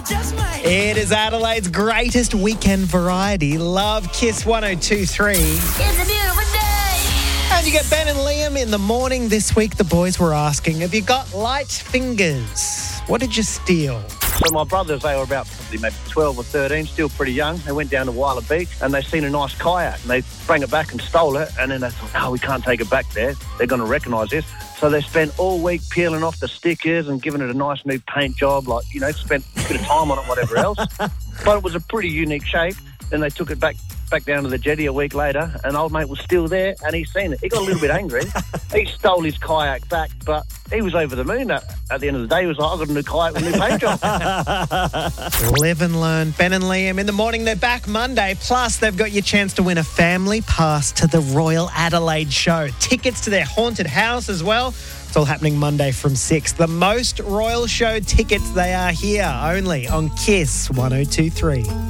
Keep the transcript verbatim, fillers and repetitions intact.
It is Adelaide's greatest weekend variety. Love Kiss one oh two three. It's a beautiful day. And you get Ben and Liam in the morning. This week, the boys were asking, have you got light fingers? What did you steal? So my brothers, they were about probably maybe twelve or thirteen, still pretty young. They went down to Wyler Beach and they seen a nice kayak and they bring it back and stole it. And then they thought, no, we can't take it back there. They're going to recognise this. So they spent all week peeling off the stickers and giving it a nice new paint job, like, you know, spent a bit of time on it, whatever else. But it was a pretty unique shape. Then they took it back back down to the jetty a week later, and old mate was still there, and he's seen it. He got a little bit angry. He stole his kayak back, but he was over the moon. At, at the end of the day, he was like, I've got a new kayak with a new paint job. Live and learn. Ben and Liam in the morning. They're back Monday. Plus, they've got your chance to win a family pass to the Royal Adelaide show. Tickets to their haunted house as well. It's all happening Monday from six. The most Royal Show tickets, they are here only on Kiss one oh two three.